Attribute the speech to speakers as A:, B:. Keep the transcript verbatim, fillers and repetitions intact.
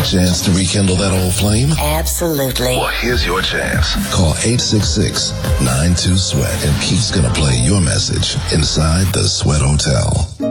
A: chance to rekindle that old flame?
B: Absolutely.
A: Well, here's your chance. Call eight six six, nine two, SWEAT and Keith's gonna play your message inside the Sweat Hotel.